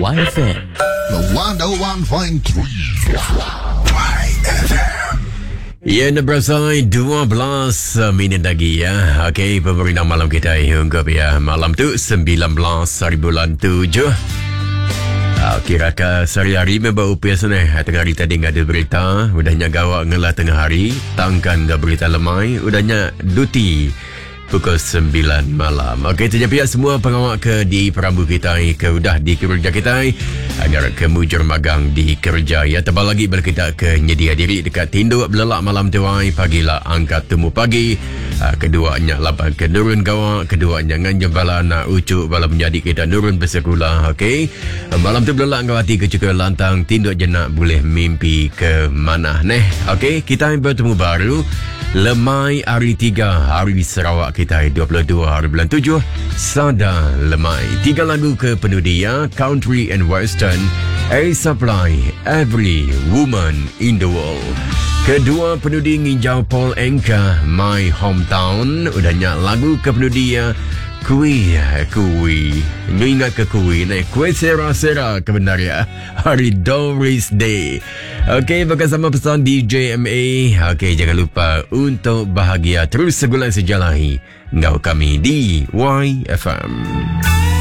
YFM. The 101.3 YFM. Ya, anda bersama 12 minit lagi ya. Okey, pemerintah malam kita hingga ya. Malam tu 19 hari bulan 7. Kira-kira sehari-hari memang upias ni. Tengah hari tadi ada berita. Udahnya gawak ngelah tengah hari. Tangkan ke berita lemai. Udahnya duti pukul 9 malam. Okey, terjadi semua pengawal ke di perambu kita ke udah di kerja kita agar kemujur magang di kerja ya. Tebal lagi bila kita ke nyedia diri dekat tinduk belelak malam tuai pagilah angkat temu pagi. Keduanya lapan ke nurun gawak, keduanya nganjam bala nak ucuk bala menjadi kita nurun bersekolah. Okey, malam tu belelak ngawati ke cukup lantang tinduk jenak boleh mimpi ke mana neh. Okey, kita bertemu baru Lemai hari 3 hari Sarawak kita 22 hari bulan 7 Sada Lemai 3 lagu ke penuh dia country and western A Supply Every Woman in the World. Kedua penuh dia nginjau Paul Anka My Hometown. Udahnya lagu ke penuh dia Kui Lu ingat ke kui ni? Kui sera-sera kebenarnya hari Doris Day. Okey, bersama pesan DJ MA. Okey, jangan lupa untuk bahagia terus sebulan sejalahi ngau kami di YFM.